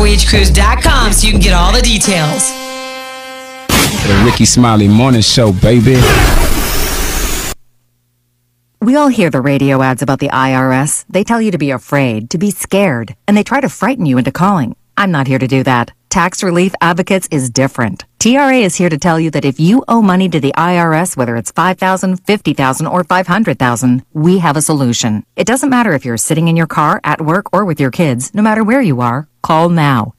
RHCruise.com so you can get all the details. The Ricky Smiley Morning Show, baby. We all hear the radio ads about the IRS. They tell you to be afraid, to be scared, and they try to frighten you into calling. I'm not here to do that. Tax Relief Advocates is different. TRA is here to tell you that if you owe money to the IRS, whether it's $5,000, $50,000, or $500,000, we have a solution. It doesn't matter if you're sitting in your car, at work, or with your kids. No matter where you are, call now.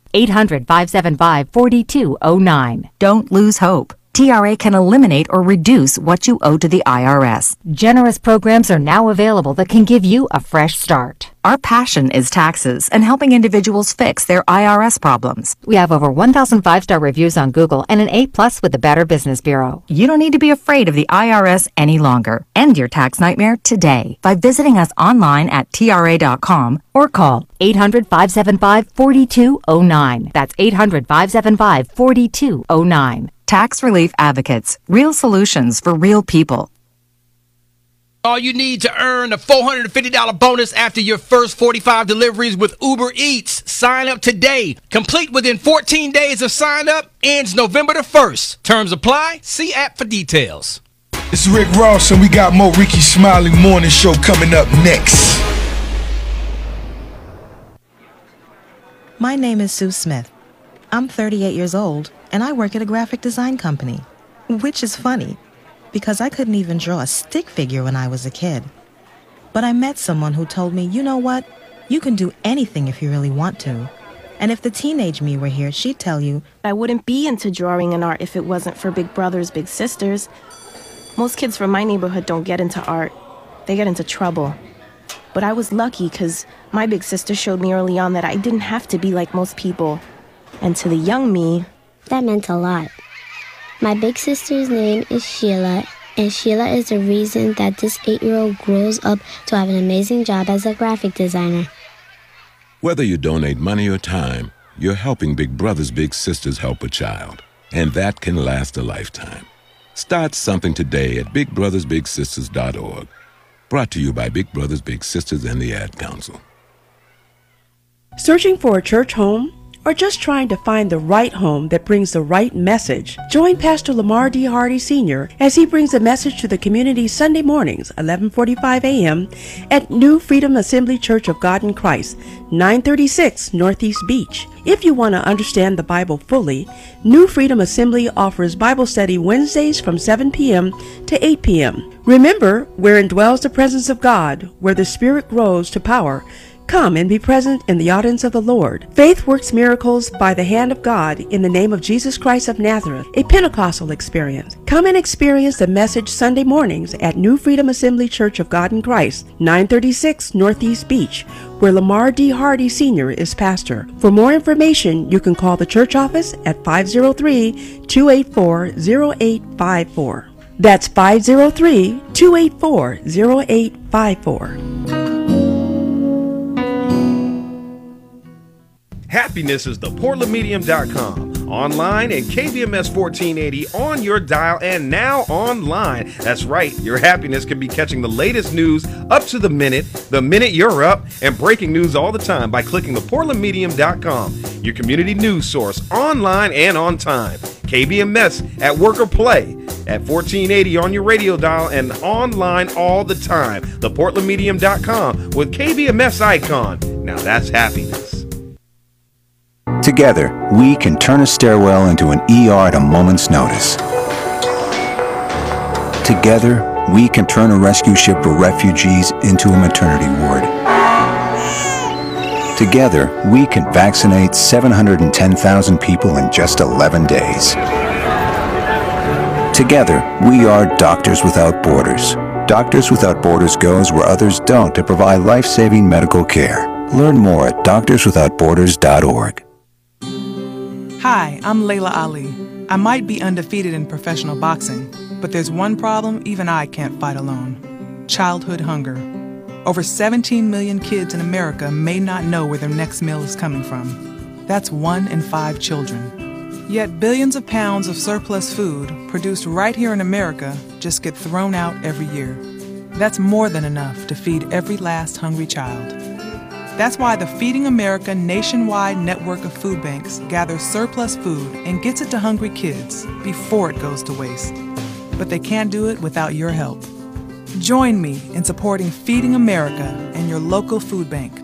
800-575-4209. Don't lose hope. TRA can eliminate or reduce what you owe to the IRS. Generous programs are now available that can give you a fresh start. Our passion is taxes and helping individuals fix their IRS problems. We have over 1,000 5-star reviews on Google and an A+ with the Better Business Bureau. You don't need to be afraid of the IRS any longer. End your tax nightmare today by visiting us online at TRA.com or call 800-575-4209. That's 800-575-4209. Tax Relief Advocates. Real solutions for real people. All you need to earn a $450 bonus after your first 45 deliveries with Uber Eats. Sign up today. Complete within 14 days of sign up. Ends November the 1st. Terms apply. See app for details. It's Rick Ross, and we got more Ricky Smiley Morning Show coming up next. My name is Sue Smith. I'm 38 years old, and I work at a graphic design company, which is funny, because I couldn't even draw a stick figure when I was a kid. But I met someone who told me, you know what? You can do anything if you really want to. And if the teenage me were here, she'd tell you, I wouldn't be into drawing and art if it wasn't for Big Brothers Big Sisters. Most kids from my neighborhood don't get into art. They get into trouble. But I was lucky because my big sister showed me early on that I didn't have to be like most people. And to the young me, that meant a lot. My big sister's name is Sheila, and Sheila is the reason that this 8-year-old grows up to have an amazing job as a graphic designer. Whether you donate money or time, you're helping Big Brothers Big Sisters help a child, and that can last a lifetime. Start something today at BigBrothersBigSisters.org. Brought to you by Big Brothers Big Sisters and the Ad Council. Searching for a church home? Or just trying to find the right home that brings the right message? Join Pastor Lamar D. Hardy Sr. as he brings a message to the community Sunday mornings, 11:45 a.m. at New Freedom Assembly Church of God in Christ, 936 Northeast Beach. If you want to understand the Bible fully, New Freedom Assembly offers Bible study Wednesdays from 7 p.m. to 8 p.m. Remember, wherein dwells the presence of God, where the Spirit grows to power. Come and be present in the audience of the Lord. Faith works miracles by the hand of God in the name of Jesus Christ of Nazareth, a Pentecostal experience. Come and experience the message Sunday mornings at New Freedom Assembly Church of God in Christ, 936 Northeast Beach, where Lamar D. Hardy Sr. is pastor. For more information, you can call the church office at 503-284-0854. That's 503-284-0854. Happiness is theportlandmedium.com. Online and KVMS 1480 on your dial and now online. That's right, your happiness can be catching the latest news up to the minute you're up, and breaking news all the time by clicking theportlandmedium.com. Your community news source online and on time. KVMS at work or play at 1480 on your radio dial and online all the time. Theportlandmedium.com with KVMS icon. Now that's happiness. Together, we can turn a stairwell into an ER at a moment's notice. Together, we can turn a rescue ship for refugees into a maternity ward. Together, we can vaccinate 710,000 people in just 11 days. Together, we are Doctors Without Borders. Doctors Without Borders goes where others don't to provide life-saving medical care. Learn more at doctorswithoutborders.org. Hi, I'm Layla Ali. I might be undefeated in professional boxing, but there's one problem even I can't fight alone: childhood hunger. Over 17 million kids in America may not know where their next meal is coming from. That's 1 in 5 children. Yet billions of pounds of surplus food produced right here in America just get thrown out every year. That's more than enough to feed every last hungry child. That's why the Feeding America nationwide network of food banks gathers surplus food and gets it to hungry kids before it goes to waste. But they can't do it without your help. Join me in supporting Feeding America and your local food bank.